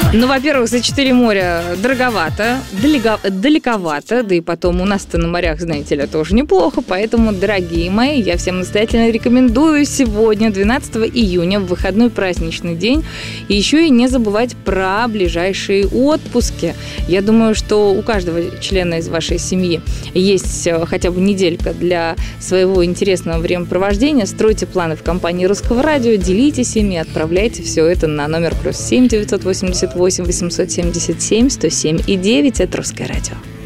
Ну, во-первых, за 4 моря дороговато, далековато, да и потом у нас-то на морях, знаете ли, тоже неплохо, поэтому, дорогие мои, я всем настоятельно рекомендую сегодня, 12 июня, в выходной праздничный день, и еще и не забывать про ближайшие отпуски. Я думаю, что у каждого члена из вашей семьи есть хотя бы неделька для своего интересного времяпровождения. Стройте планы в компании Русского радио, делитесь ими, отправляйте все это на номер +7 988 877 107 и 9. Это Русское радио.